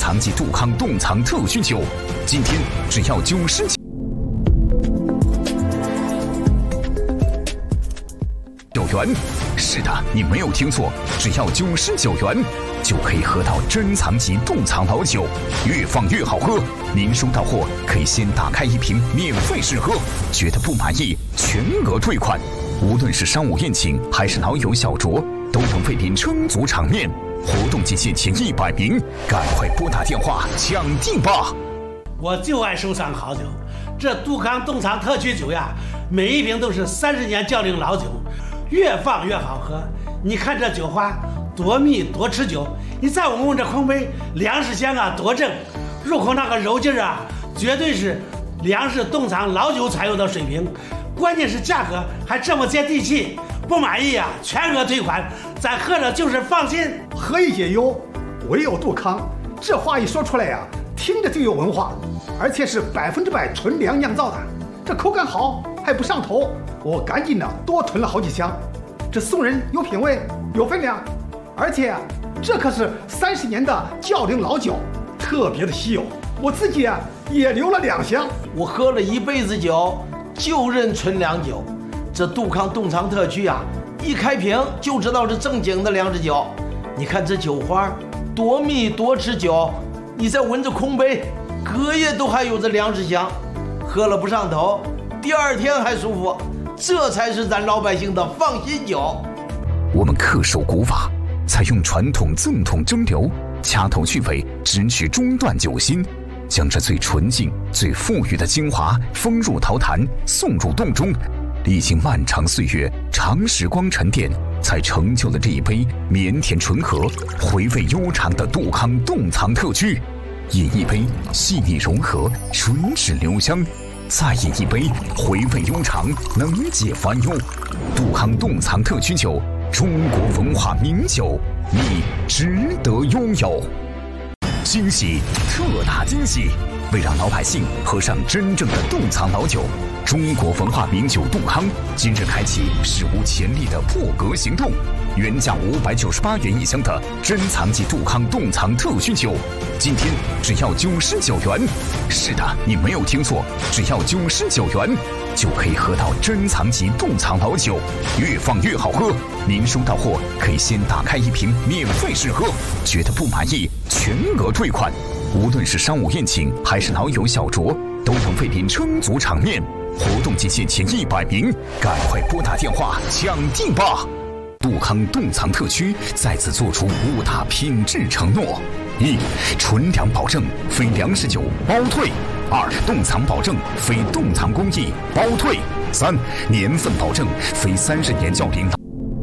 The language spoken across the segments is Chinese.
藏级杜康冻藏特需酒，今天只要99元。是的，你没有听错，只要99元就可以喝到珍藏级冻藏老酒，越放越好喝。您收到货可以先打开一瓶免费试喝，觉得不满意全额退款。无论是商务宴请还是老友小酌，都能为您撑足场面。活动期限前100名，赶快拨打电话抢订吧！ 我就爱收藏好酒，这杜康冻藏特曲酒呀，每一瓶都是30年窖龄老酒，越放越好喝。你看这酒花多密多持久，你再闻闻这空杯，粮食香啊多正，入口那个柔劲儿啊，绝对是粮食冻藏老酒才有的水平。关键是价格还这么接地气，不满意啊全额退款，咱喝着就是放心。 何以解忧，唯有杜康。这话一说出来呀，听着就有文化，而且是100%纯粮酿造的，这口感好还不上头。我赶紧的多囤了好几箱，这送人有品位有分量，而且这可是30年的窖龄老酒，特别的稀有。我自己也留了2箱。 我喝了一辈子酒，就认纯粮酒。这杜康冻藏特区一开瓶就知道是正经的粮食酒。你看这酒花多密多持久，你再闻着空杯，隔夜都还有着粮食香，喝了不上头，第2天还舒服，这才是咱老百姓的放心酒。 我们恪守古法，采用传统赠桶蒸馏，掐头去尾，只取中段酒心，将这最纯净最馥郁的精华封入陶坛，送入洞中。历经漫长岁月长时光沉淀，才成就了这一杯绵甜醇和回味悠长的杜康冻藏特曲。饮一杯细腻融合，唇齿留香，再饮一杯回味悠长，能解烦忧。杜康冻藏特曲酒，中国文化名酒，你值得拥有。惊喜，特大惊喜！为让老百姓喝上真正的冻藏老酒，中国文化名酒杜康今日开启史无前例的破格行动。原价598元一箱的珍藏级杜康冻藏特需酒，今天只要99元。是的，你没有听错，只要99元就可以喝到珍藏级冻藏老酒，越放越好喝。您收到货可以先打开一瓶免费试喝，觉得不满意全额退款。无论是商务宴请还是老友小酌，都能为您撑足场面。活动期限前100名，赶快拨打电话抢订吧！杜康冻藏特区再次做出5大品质承诺：1. 纯粮保证，非粮食酒包退；2. 冻藏保证，非冻藏工艺包退；3. 年份保证，非30年窖龄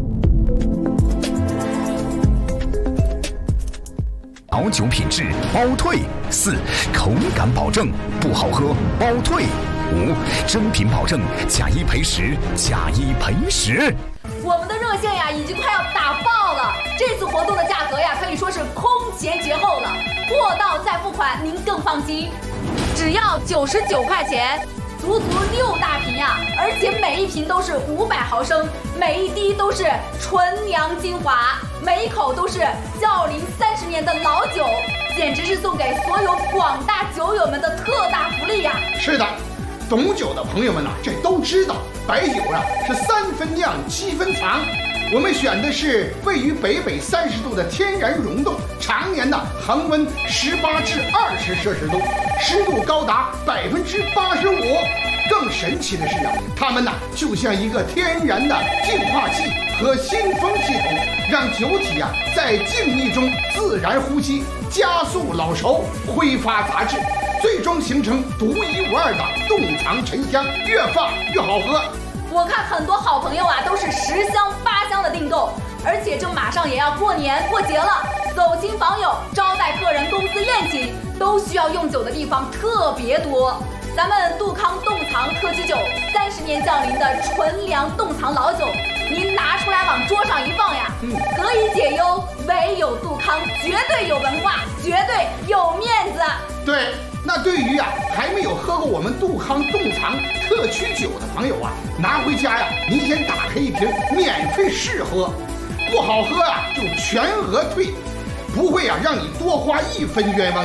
老酒品质包退；4. 口感保证，不好喝包退；5. 真品保证，假一赔10，假一赔10。 我们的热线已经快要打爆了，这次活动的价格可以说是空前绝后了，货到再付款，您更放心。只要99块钱，足6大瓶而且每一瓶都是500毫升，每一滴都是纯粮精华，每一口都是窖龄30年的老酒，简直是送给所有广大酒友们的特大福利是的，懂酒的朋友们这都知道，白酒是3分酿7分藏。我们选的是位于北30度的天然溶洞，常年的恒温18至20摄氏度，湿度高达85%。更神奇的是它们就像一个天然的净化器和新风系统，让酒体在静谧中自然呼吸，加速老熟，挥发杂质，最终形成独一无二的冻藏沉香，越放越好喝。 我看很多好朋友都是10箱8箱的订购，而且这马上也要过年过节了，走亲访友、招待客人、公司宴请，都需要用酒的地方特别多。咱们杜康冻藏特级酒，30年窖龄的纯粮冻藏老酒，您拿出来往桌上一放何以解忧，唯有杜康，绝对有文化，绝对有面子。 对，那对于还没有喝过我们杜康冻藏特区酒的朋友拿回家您先打开一瓶免费试喝，不好喝就全额退，不会让你多花1分冤枉